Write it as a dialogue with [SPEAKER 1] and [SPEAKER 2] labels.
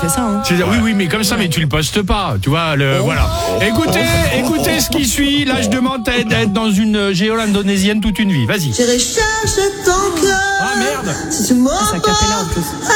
[SPEAKER 1] fait ça. Hein.
[SPEAKER 2] Oui, mais comme ça, mais tu le postes pas. Tu vois, voilà. Écoutez ce qui suit. Là, je demande d'être dans une géole indonésienne toute une vie. Vas-y.
[SPEAKER 3] J'irai chercher ton cœur.
[SPEAKER 2] Ah merde.
[SPEAKER 3] Si tu m'en
[SPEAKER 1] Ça capella en plus.